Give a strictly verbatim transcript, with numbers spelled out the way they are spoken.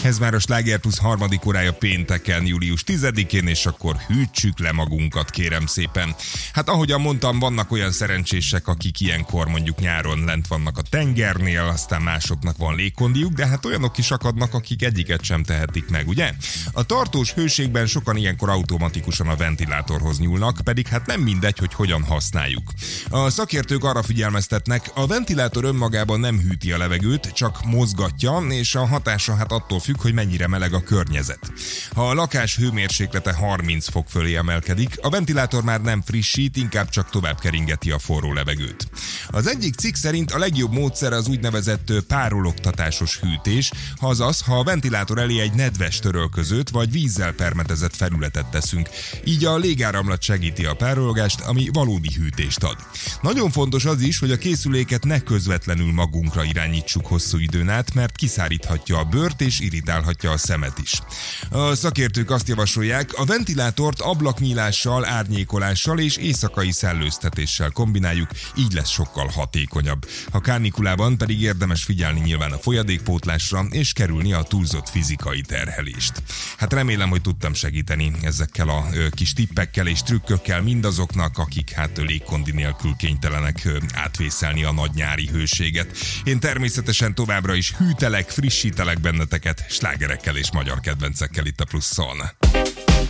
Ez már a Sláger Plusz harmadik órája pénteken, július tizedikén, és akkor hűtsük le magunkat, kérem szépen. Hát ahogyan mondtam, vannak olyan szerencsések, akik ilyenkor mondjuk nyáron lent vannak a tengernél, aztán másoknak van légkondiuk, de hát olyanok is akadnak, akik egyiket sem tehetik meg, ugye? A tartós hőségben sokan ilyenkor automatikusan a ventilátorhoz nyúlnak, pedig hát nem mindegy, hogy hogyan használjuk. A szakértők arra figyelmeztetnek, a ventilátor önmagában nem hűti a levegőt, csak mozgatja, és a hatása hát attól függ, hogy mennyire meleg a környezet. Ha a lakás hőmérséklete harminc fok fölé emelkedik, a ventilátor már nem frissít, inkább csak tovább keringeti a forró levegőt. Az egyik cikk szerint a legjobb módszer az úgynevezett párologtatásos hűtés, azaz, ha a ventilátor elé egy nedves törölközőt vagy vízzel permetezett felületet teszünk. Így a légáramlat segíti a párologást, ami valódi hűtést ad. Nagyon fontos az is, hogy a készüléket ne közvetlenül magunkra irányítsuk hosszú időn át, mert kiszáríthatja a bőrt és irritálhatja a szemet is. A szakértők azt javasolják, a ventilátort ablaknyílással, árnyékolással és éjszakai szellőztetéssel kombináljuk, így lesz sokkal hatékonyabb. A kánikulában pedig érdemes figyelni nyilván a folyadékpótlásra és kerülni a túlzott fizikai terhelést. Hát remélem, hogy tudtam segíteni ezekkel a ö, kis tippekkel és trükkökkel mindazoknak, akik hát légkondi nélkül kénytelenek ö, átvészelni a nagy nyári hőséget. Én természetesen továbbra is hűtelek, frissítelek benneteket slágerekkel és magyar kedvencekkel itt a Pluszon.